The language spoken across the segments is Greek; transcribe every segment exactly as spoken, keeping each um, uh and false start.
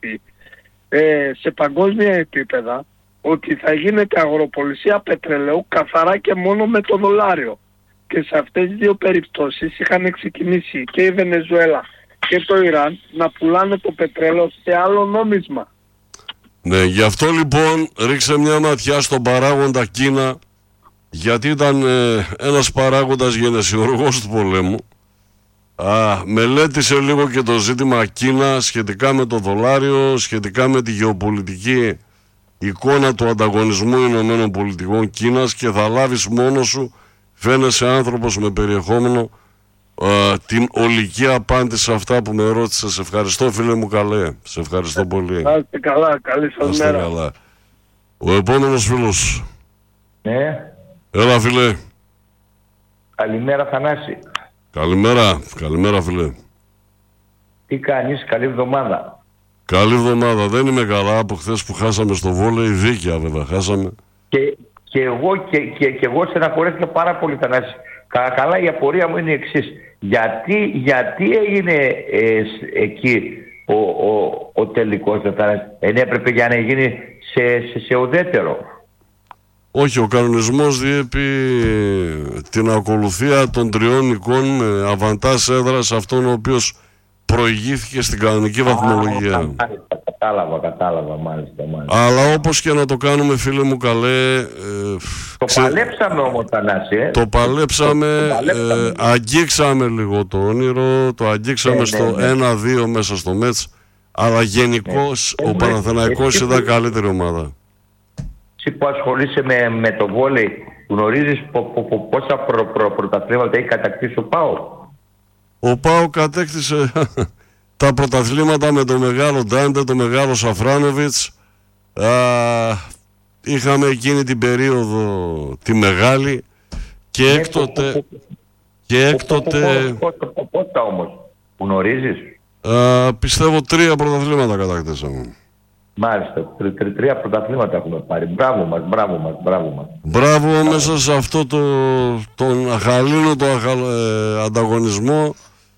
ότι ε, σε παγκόσμια επίπεδα ότι θα γίνεται αγροπολισία πετρελαίου καθαρά και μόνο με το δολάριο. Και σε αυτές τις δύο περιπτώσεις είχαν ξεκινήσει και η Βενεζουέλα και το Ιράν να πουλάνε το πετρέλαιο σε άλλο νόμισμα. Ναι, γι' αυτό λοιπόν ρίξε μια ματιά στον παράγοντα Κίνα, γιατί ήταν ε, ένας παράγοντας γενεσιουργός του πολέμου. Α, μελέτησε λίγο και το ζήτημα Κίνα σχετικά με το δολάριο, σχετικά με τη γεωπολιτική εικόνα του ανταγωνισμού Ηνωμένων Πολιτικών Κίνας, και θα λάβεις μόνος σου, φαίνεσαι άνθρωπος με περιεχόμενο, α, την ολική απάντηση σε αυτά που με ρώτησες. Σε ευχαριστώ φίλε μου καλέ, σε ευχαριστώ πολύ. Να είστε καλά, καλή σας μέρα. Καλά. Ο επόμενος φίλος. Ναι. Έλα φίλε. Καλημέρα Θανάση. Καλημέρα, καλημέρα φίλε. Τι κάνεις, καλή εβδομάδα. Καλή εβδομάδα, δεν είμαι καλά από χθες που χάσαμε στο βόλεϊ, δίκαια βέβαια χάσαμε. Και, και εγώ, και, και, και εγώ στεναχωρέθηκα πάρα πολύ Θανάση. Κα, καλά η απορία μου είναι η εξής. Γιατί, γιατί έγινε ε, εκεί ο, ο, ο τελικός Θανάση, εν έπρεπε για να γίνει σε, σε, σε ουδέτερο. Όχι, ο κανονισμός διέπει την ακολουθία των τριών εικόν με αβαντάζ έδρας αυτόν ο οποίος προηγήθηκε στην κανονική βαθμολογία. Α, κατάλαβα, κατάλαβα, μάλιστα, μάλιστα. Αλλά όπως και να το κάνουμε φίλε μου καλέ... Ε, το ξε... παλέψαμε όμως Θανάση, ε. Το παλέψαμε, το, το παλέψαμε. Ε, αγγίξαμε λίγο το όνειρο, το αγγίξαμε ναι, στο ναι, ναι. ένα δύο μέσα στο Μέτς, αλλά γενικώς ναι. ο ε, Παναθηναϊκός ήταν που... καλύτερη ομάδα. Εσύ που ασχολείσαι με, με το βόλεϊ, γνωρίζεις πο, πο, πο, πόσα προ, προ, πρωταθλήματα έχει κατακτήσει ο ΠΑΟΚ? Ο ΠΑΟΚ κατέκτησε τα πρωταθλήματα με το μεγάλο Ντάντε, το μεγάλο Σαφράνοβιτς. Α, είχαμε εκείνη την περίοδο τη μεγάλη και έκτοτε... Και έκτοτε... Πόσα όμως, γνωρίζεις? Α, πιστεύω τρία πρωταθλήματα κατακτήσαμε. Μάλιστα, τρι, τρι, τρία πρωταθλήματα έχουμε πάρει. Μπράβο μας, μπράβο μας, μπράβο μας. Μπράβο μπράβο. Μέσα σε αυτό το, τον αχαλήνο, το αχαλ, ε, ανταγωνισμό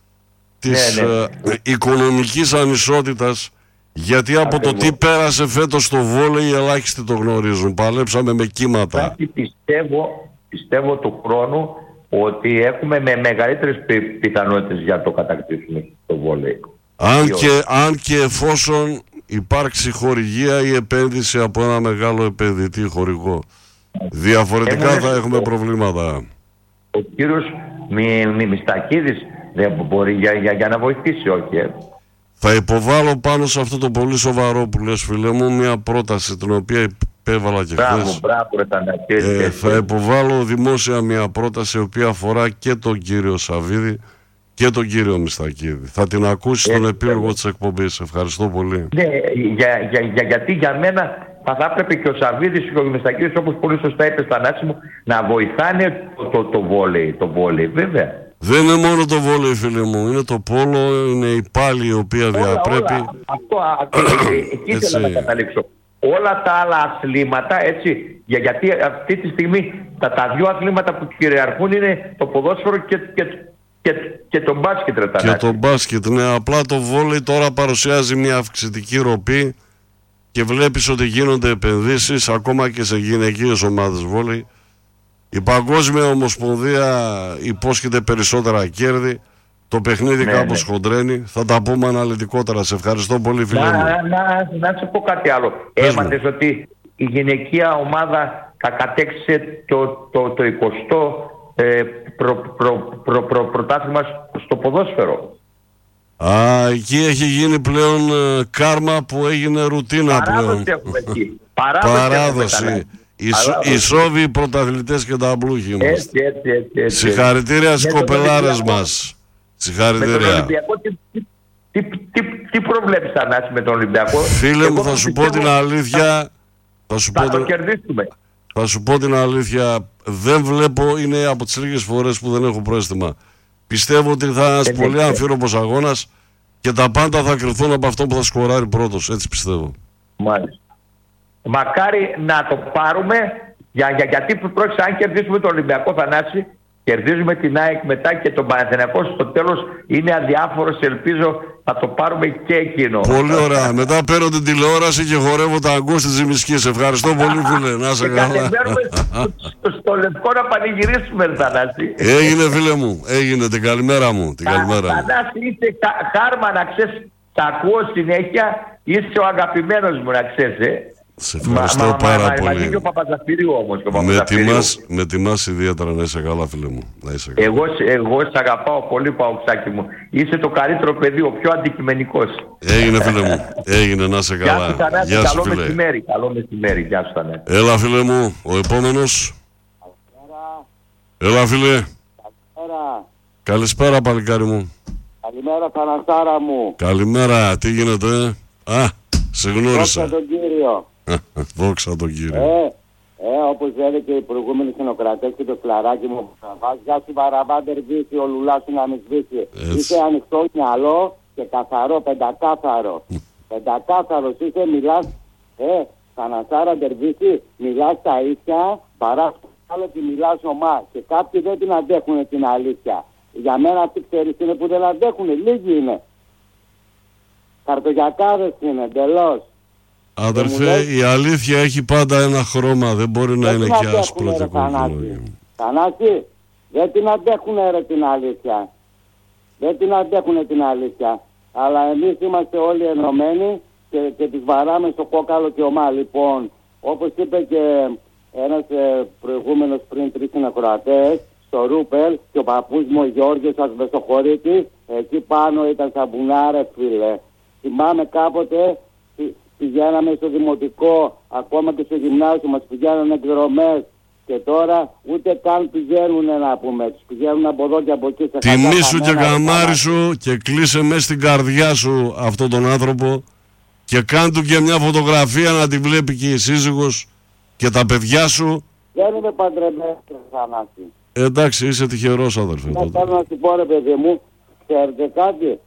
της ναι, ναι. Ε, οικονομικής ανισότητας, γιατί από Ακριβώς. το τι πέρασε φέτος το βόλεϊ οι ελάχιστοι το γνωρίζουν. Παλέψαμε με κύματα. Πιστεύω, πιστεύω του χρόνου ότι έχουμε με μεγαλύτερες πι, πιθανότητες για να το κατακτήσουμε το βόλεϊ. Αν και, αν και εφόσον υπάρξει χορηγία ή επένδυση από ένα μεγάλο επενδυτή χορηγό. Διαφορετικά θα έχουμε προβλήματα. Ο κύριος Μι, Μι, Μιστακίδης δεν μπορεί για, για, για να βοηθήσει, όχι. Ε. Θα υποβάλω πάνω σε αυτό το πολύ σοβαρό που λες φίλε μου μια πρόταση την οποία υπέβαλα και μπράβο, χθες. Μπράβο, μπράβο, ε, θα υποβάλω δημόσια μια πρόταση η οποία αφορά και τον κύριο Σαββίδη και τον κύριο Μιστακίδη. Θα την ακούσει στον επίλογο της εκπομπής. Ευχαριστώ πολύ. Ναι, για, για, για, γιατί για μένα θα, θα έπρεπε και ο Σαββίδης και ο Μιστακίδης, όπως πολύ σωστά είπε Θανάση μου, να βοηθάνε το, το, το βόλεϊ, το βόλεϊ, βέβαια. Δεν είναι μόνο το βόλεϊ φίλε μου, είναι το πόλο, είναι η πάλη η οποία όλα, διαπρέπει. Όλα. Αυτό, αυτό εκεί ήθελα να καταλήξω. Όλα τα άλλα αθλήματα, έτσι, για, γιατί αυτή τη στιγμή τα, τα δύο αθλήματα που κυριαρχούν είναι το ποδόσφαιρο και, και, και, και το μπάσκετ. Ρε, και το μπάσκετ, ναι, απλά το βόλεϊ τώρα παρουσιάζει μια αυξητική ροπή και βλέπεις ότι γίνονται επενδύσεις ακόμα και σε γυναικείες ομάδες βόλεϊ. Η Παγκόσμια Ομοσπονδία υπόσχεται περισσότερα κέρδη. Το παιχνίδι ναι, κάπως ναι. χοντρένει. Θα τα πούμε αναλυτικότερα. Σε ευχαριστώ πολύ φίλε να, μου. Να, να, να σου πω κάτι άλλο. Έμαθες ότι η γυναικεία ομάδα κατέκτησε το, το, το εικοστό ε, προ, προ, προ, προ, πρωτάθλημα στο ποδόσφαιρο. Α, εκεί έχει γίνει πλέον ε, κάρμα που έγινε ρουτίνα Παράδοση πλέον. Έχουμε εκεί. Παράδοση. Παράδοση. Οι Σόβοι πρωταθλητές και τα μπλούχοι μας. Έτσι, έτσι, έτσι, έτσι. Συγχαρητήρια στις κοπελάρες μας. Συγχαρητήρια. Με τον Ολυμπιακό τι, τι, τι, τι προβλέπεις Θανάση με τον Ολυμπιακό? Φίλε μου, θα σου πω την αλήθεια. Θα σου θα πω το την... κερδίσουμε. Θα σου πω την αλήθεια. Δεν βλέπω, είναι από τις λίγες φορές που δεν έχω πρόστιμα. Πιστεύω ότι θα είναι ένας πολύ αμφίροπος αγώνας και τα πάντα θα κρυφθούν από αυτό που θα σκοράρει πρώτος. Έτσι πιστεύω. Μάλιστα. Μακάρι να το πάρουμε, για, για, γιατί πρόκειται αν κερδίσουμε τον Ολυμπιακό Θανάση, κερδίζουμε την ΑΕΚ μετά και τον Παναθηναϊκό στο τέλος είναι αδιάφορος, ελπίζω θα το πάρουμε και εκείνο. Πολύ ωραία. Μετά παίρνω την τηλεόραση και χορεύω τα αγκούς της Ζημισκής. Ευχαριστώ πολύ, φίλε. Να σε καλά. Και κατεβαίνουμε στο, στο Λευκό να πανηγυρίσουμε, Θανάση. Έγινε, φίλε μου. Έγινε. Την καλημέρα μου. Την καλημέρα μου. Θανάση, είσαι χάρμα να ξέρεις. Τα ακούω συνέχεια. Είσαι ο αγαπημένος μου, να ξέρεις. Ε. Σε ευχαριστώ μα, πάρα μα, πολύ. Μαζί και ο Παπαζαφυρίου όμως. Και ο με, τιμάς, με τιμάς ιδιαίτερα, να είσαι καλά, φίλε μου. Να είσαι καλά. Εγώ, εγώ σε αγαπάω πολύ, Παοξάκη μου. Είσαι το καλύτερο παιδί, ο πιο αντικειμενικός. Έγινε, φίλε μου. Έγινε, να είσαι καλά. Γεια σου, Θανάση. Γεια σου, καλό φίλε. μεσημέρι. Καλό μεσημέρι. Γεια σου, Θανάση. Έλα, φίλε μου. Ο επόμενος. Έλα, φίλε. Καλησπέρα. Καλησπέρα, παλικάρι μου. Καλημέρα, Θανασάρα μου. Καλημέρα. Τι γίνεται? Α, σε γνώρισα. Δόξα τον Κύριο. Δόξα τον Κύριο. Ε, ε, όπως λένε και οι προηγούμενοι συνοκρατές και το φλαράκι μου. Βάζια σου Βαραβάντερ σβήσει, ο Λουλάς σου να μην σβήσει. Είσαι ανοιχτό μυαλό και καθαρό, πεντακάθαρο. Πεντακάθαρος είσαι, μιλάς, ε, Θανασάρα Ντερβίση, μιλάς τα ίσια, παρά άλλο και μιλάς ομά. Και κάποιοι δεν την αντέχουν την αλήθεια. Για μένα αυτοί ξέρεις είναι που δεν αντέχουν, λίγοι είναι. Καρτογιακάδες είναι, εντελώς. Αδερφέ, η αλήθεια έχει πάντα ένα χρώμα, δεν μπορεί να είναι και άσπρο και κόκκινο. Θανάση, δεν την αντέχουν ρε την αλήθεια. Δεν την αντέχουν την αλήθεια. Αλλά εμείς είμαστε όλοι ενωμένοι και, και τις βαράμε στο κόκαλο και ομά. Λοιπόν, όπως είπε και ένας ε, προηγούμενος πριν τρεις συνακροατές, στο Ρούπελ και ο παππούς μου ο Γιώργος Ασβεστοχωρήτης, εκεί πάνω ήταν σαμπουνάρε φίλε. Θυμάμαι κάποτε πηγαίναμε στο δημοτικό, ακόμα και στο γυμνάσιο μας πηγαίνουν εκδρομές και τώρα ούτε καν πηγαίνουν να πούμε, τους πηγαίνουν από εδώ και από εκεί. Τιμήσου και καμάρι σου και κλείσε μέσα στην καρδιά σου αυτόν τον άνθρωπο και κάν του και μια φωτογραφία να τη βλέπει και η σύζυγος και τα παιδιά σου. Δεν είμαι παντρεμένος, Θανάση. Ε, εντάξει, είσαι τυχερός, αδερφέ. Να θέλω να σου πω ρε παιδί μου, ξέρετε κάτι.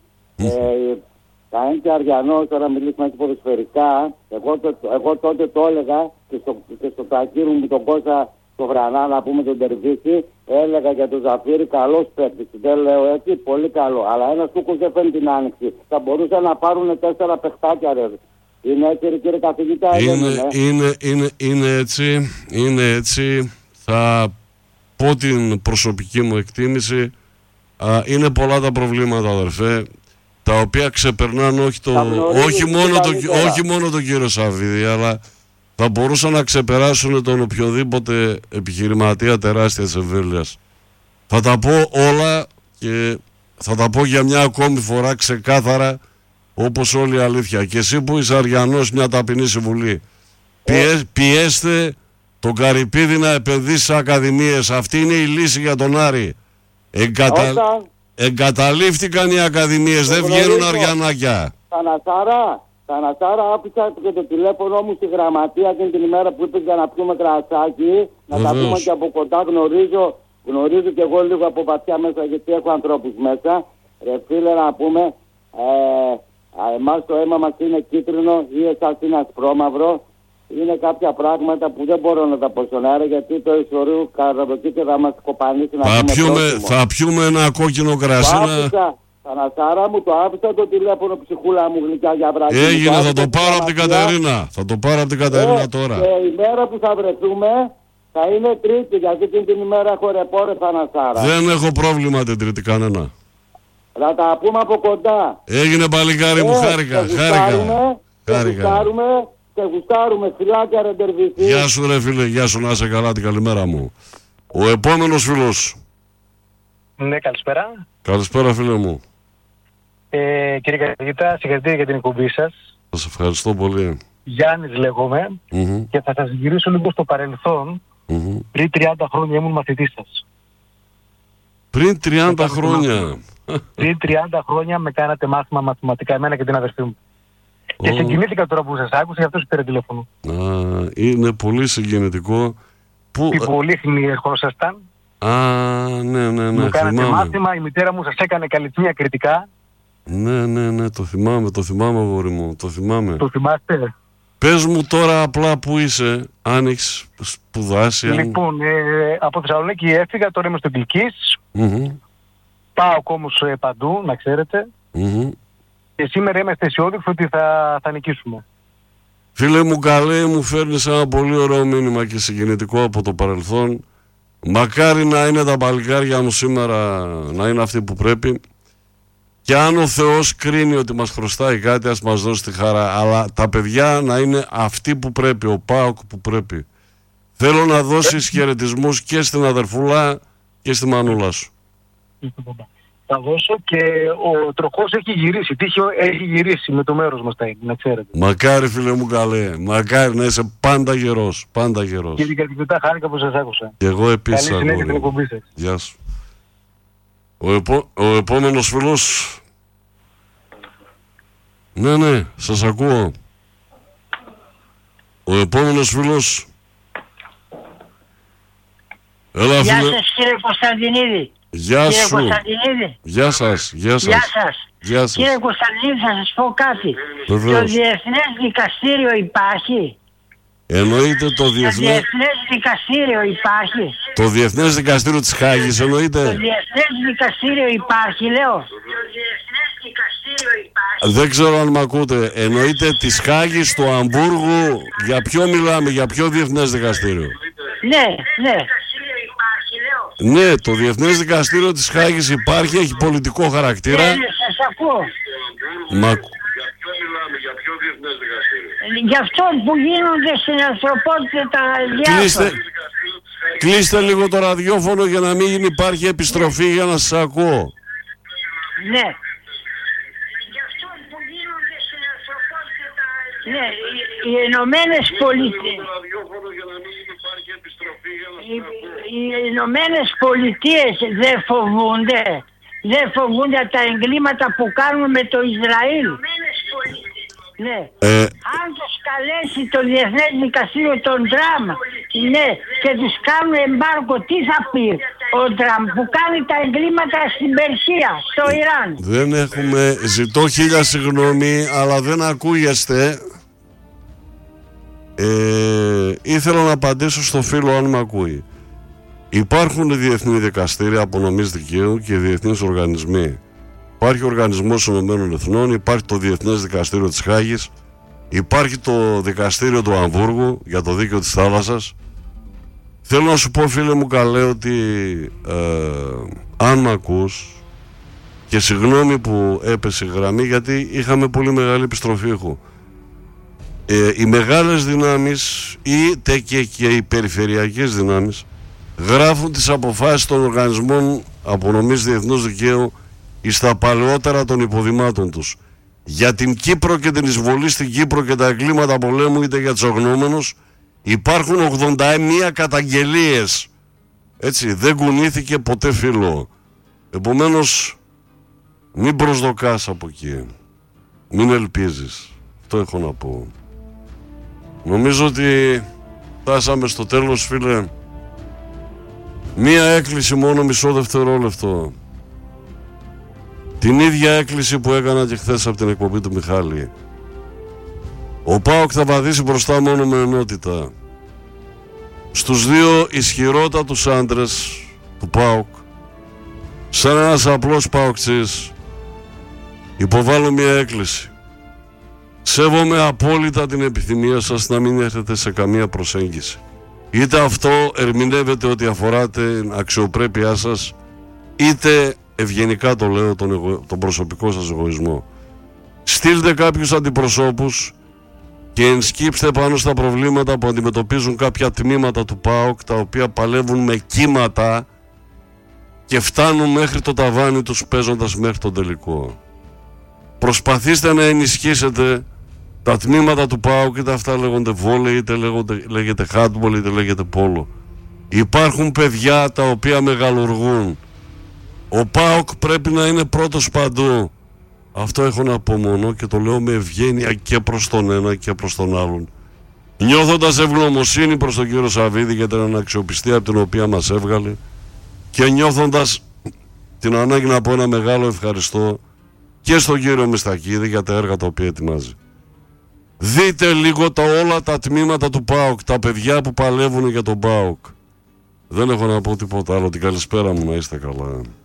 ε, Κάνει και Αριανός, τώρα μιλήσουμε έτσι ποδοσφαιρικά. Εγώ, το, εγώ τότε το έλεγα και στο, και στο τακύρου μου τον Κώστα στο Βρανά, να πούμε τον Τερβίση, έλεγα για τον Ζαφύρη καλός παίκτης. Δεν λέω έτσι, πολύ καλό. Αλλά ένας τούκος δεν φέρνει την άνοιξη. Θα μπορούσαν να πάρουν τέσσερα παιχτάκια ρε. Είναι έτσι ρε κύριε καθηγητά. Είναι, είναι, είναι, είναι, είναι έτσι, είναι έτσι. Θα πω την προσωπική μου εκτίμηση. Α, είναι πολλά τα προβλήματα, αδερφέ, τα οποία ξεπερνάνε όχι, το, όχι, μόνο το, όχι μόνο τον κύριο Σαββίδη, αλλά θα μπορούσαν να ξεπεράσουν τον οποιοδήποτε επιχειρηματία τεράστιας εμβέλειας. Θα τα πω όλα και θα τα πω για μια ακόμη φορά ξεκάθαρα, όπως όλη η αλήθεια. Και εσύ που είσαι Αριανός, μια ταπεινή συμβουλή. Πιέ, πιέστε τον Καρυπίδη να επενδύσει σε ακαδημίες. Αυτή είναι η λύση για τον Άρη. Εγκατα... Όταν... Εγκαταλείφθηκαν οι ακαδημίες, δεν βγαίνουν αριανάκια. Θανασάρα, Θανασάρα, άπησα και το τηλέφωνο μου στη γραμματεία εκείνη την ημέρα που είπες για να πιούμε κρασάκι, να τα πούμε και από κοντά. Γνωρίζω, γνωρίζω και εγώ λίγο από βαθιά μέσα, γιατί έχω ανθρώπους μέσα. Ρε φίλε, να πούμε, ε, εμάς το αίμα μας είναι κίτρινο ή εσάς είναι ασπρόμαυρο. Είναι κάποια πράγματα που δεν μπορώ να τα πω στον αέρα, γιατί το ιστορίο καραβοκί και θα μας κοπανίσει να θα πούμε πιούμε, θα πιούμε ένα κόκκινο κρασί. Το άφησα, Θανασάρα μου, το άφησα το τηλέφωνο, ψυχούλα μου γλυκιά για βράδυ. Έγινε, θα το πάρω από την Κατερίνα. Θα το πάρω από την Κατερίνα ε, τώρα. Και η μέρα που θα βρεθούμε θα είναι Τρίτη, γιατί την, την ημέρα έχω ρεπόρε, Θανασάρα. Δεν έχω πρόβλημα την Τρίτη κανένα. Θα τα πούμε από κοντά. Έγινε παλικάρι μου, ε, χάρηκα, χάρηκα. Χάρηκα. Και γουστάρουμε, φιλάκια ρε Ντερβίση. Γεια σου ρε φίλε, γεια σου, να είσαι καλά, την καλημέρα μου. Ο επόμενος φίλος. Ναι, καλησπέρα. Καλησπέρα φίλε μου. Ε, κύριε καθηγητά, συγχαρητήρια για την εκπομπή σας. Σας ευχαριστώ πολύ. Γιάννης λέγομαι mm-hmm. και θα σας γυρίσω λίγο στο παρελθόν. Mm-hmm. Πριν τριάντα χρόνια ήμουν μαθητής σας. Πριν τριάντα χρόνια. Πριν τριάντα χρόνια με κάνατε μάθημα μαθηματικά, εμένα και την αδερφή μου. Και oh. συγκινήθηκα τώρα που σας άκουσα, γι' αυτό σου πήρε τηλέφωνο. Α, είναι πολύ συγκινητικό. Που... Τι πολύθυμοι ερχόσασταν. Α, ναι, ναι, ναι. Μου κάνατε μάθημα, η μητέρα μου σας έκανε καλλιτεία κριτικά. Ναι, ναι, ναι, το θυμάμαι, το θυμάμαι, αγόρι μου, το θυμάμαι. Το θυμάστε. Πες μου τώρα απλά που είσαι, αν έχεις σπουδάσει. Λοιπόν, ε, από Θεσσαλονίκη έφυγα, τώρα είμαι στο Κιλκής. Mm-hmm. Πάω όμως ε, παντού, να ξέρετε. Mm-hmm. Και σήμερα είμαστε αισιόδοξοι ότι θα, θα νικήσουμε. Φίλε μου καλέ, μου φέρνεις ένα πολύ ωραίο μήνυμα και συγκινητικό από το παρελθόν. Μακάρι να είναι τα παλικάρια μου σήμερα να είναι αυτοί που πρέπει. Και αν ο Θεός κρίνει ότι μας χρωστάει κάτι, ας μας δώσει τη χαρά. Αλλά τα παιδιά να είναι αυτοί που πρέπει, ο ΠΑΟΚ που πρέπει. Θέλω να δώσεις χαιρετισμούς και στην αδερφούλα και στη μανούλα σου. Θα δώσω και ο τροχός έχει γυρίσει. Τύχη έχει γυρίσει με το μέρος μας, να ξέρετε. Μακάρι φίλε μου καλέ. Μακάρι να είσαι πάντα γερός. Πάντα γερός. Κύριε Κατοικητά, χάρηκα που σας άκουσα. Και εγώ επίσης. Καλή συνέχεια στην εκπομπή σας. Γεια σου. Ο, επό... ο επόμενος φίλος. Ναι, ναι, σας ακούω. Ο επόμενος φίλος. Έλα, Γεια φίλε. σας κύριε Κωνσταντινίδη. Γεια κύριε σου. Κωνσταντινίδη. Γεια σας. Γεια σας. Γεια σας. Γεια σας. Κύριε Κωνσταντινίδη, θα σας πω κάτι. Βεβαίως. Το Διεθνές Δικαστήριο υπάρχει. Εννοείται το Το διεθνές... Διεθνές Δικαστήριο υπάρχει. Το Διεθνές Δικαστήριο της Χάγης εννοείται. Το Διεθνές Δικαστήριο υπάρχει, λέω. Το Διεθνές Δικαστήριο υπάρχει. Δεν ξέρω αν με ακούτε. Εννοείται της Χάγης, του Αμβούργου. Για ποιο μιλάμε, για ποιο Διεθνές Δικαστήριο? Ναι, ναι. Ναι, το Διεθνές Δικαστήριο της Χάγης υπάρχει, έχει πολιτικό χαρακτήρα. Ναι, ναι, σας ακούω. Μα... Για ποιο Διεθνές Δικαστήριο? Για αυτό που γίνονται στην ανθρωπότητα τα διάφορα. Κλείστε, κλείστε λίγο το ραδιόφωνο για να μην υπάρχει επιστροφή για να σας ακούω. Ναι. Για αυτό που γίνονται στην ανθρωπότητα τα... Ναι, οι, οι Ηνωμένες Πολιτείες... Οι, οι Ηνωμένες Πολιτείες δεν φοβούνται. Δεν φοβούνται τα εγκλήματα που κάνουν με το Ισραήλ. Ναι. Ε, Αν τους καλέσει το Διεθνές Δικαστήριο τον Τραμπ, ναι, και τους κάνουν εμπάργκο, τι θα πει ο Τραμπ που κάνει τα εγκλήματα στην Περσία, στο Ιράν? δεν έχουμε, ζητώ χίλια συγγνώμη, αλλά δεν ακούγεστε. Ε, ήθελα να απαντήσω στο φίλο αν με ακούει. Υπάρχουν διεθνή δικαστήρια απονομής δικαίου και διεθνείς οργανισμοί. Υπάρχει ο Οργανισμός Ηνωμένων Εθνών, υπάρχει το Διεθνές Δικαστήριο της Χάγης, υπάρχει το Δικαστήριο του Αμβούργου για το δίκαιο της θάλασσας. Θέλω να σου πω φίλε μου καλέ ότι ε, αν μ' ακούς, και συγγνώμη που έπεσε η γραμμή γιατί είχαμε πολύ μεγάλη επιστροφή ήχου. Ε, οι μεγάλες δυνάμεις είτε και, και οι περιφερειακές δυνάμεις γράφουν τις αποφάσεις των οργανισμών απονομής διεθνούς δικαίου εις τα παλαιότερα των υποδημάτων τους. Για την Κύπρο και την εισβολή στην Κύπρο και τα εγκλήματα πολέμου είτε για τους αγνοούμενους υπάρχουν ογδόντα μία καταγγελίες. Έτσι, δεν κουνήθηκε ποτέ φίλο. Επομένως μην προσδοκάς από εκεί. Μην ελπίζεις. Αυτό έχω να πω. Νομίζω ότι φτάσαμε στο τέλος φίλε. Μία έκκληση μόνο μισό δευτερόλεπτο. Την ίδια έκκληση που έκανα και χθες από την εκπομπή του Μιχάλη. Ο ΠΑΟΚ θα βαδίσει μπροστά μόνο με ενότητα. Στους δύο ισχυρότατους άντρες του ΠΑΟΚ, σαν ένας απλός ΠΑΟΚτσής, υποβάλλω μια έκκληση. Σέβομαι απόλυτα την επιθυμία σας να μην έρθετε σε καμία προσέγγιση. Είτε αυτό ερμηνεύεται ότι αφορά την αξιοπρέπειά σας, είτε ευγενικά το λέω τον, εγω... τον προσωπικό σας εγωισμό. Στείλτε κάποιους αντιπροσώπους και ενσκύψτε πάνω στα προβλήματα που αντιμετωπίζουν κάποια τμήματα του ΠΑΟΚ, τα οποία παλεύουν με κύματα και φτάνουν μέχρι το ταβάνι τους παίζοντας μέχρι τον τελικό. Προσπαθήστε να ενισχύσετε τα τμήματα του ΠΑΟΚ, είτε αυτά λέγονται βόλεϊ, είτε λέγονται, λέγεται handball, είτε λέγεται πόλο. Υπάρχουν παιδιά τα οποία μεγαλουργούν. Ο ΠΑΟΚ πρέπει να είναι πρώτος παντού. Αυτό έχω να πω μόνο και το λέω με ευγένεια και προς τον ένα και προς τον άλλον. Νιώθοντας ευγνωμοσύνη προς τον κύριο Σαββίδη για την αναξιοπιστία από την οποία μας έβγαλε και νιώθοντας την ανάγκη να πω ένα μεγάλο ευχαριστώ και στον κύριο Μιστακίδη για τα έργα τα οποία ετοιμάζει. Δείτε λίγο τα όλα τα τμήματα του ΠΑΟΚ, τα παιδιά που παλεύουν για τον ΠΑΟΚ. Δεν έχω να πω τίποτα άλλο. Την καλησπέρα μου, να είστε καλά.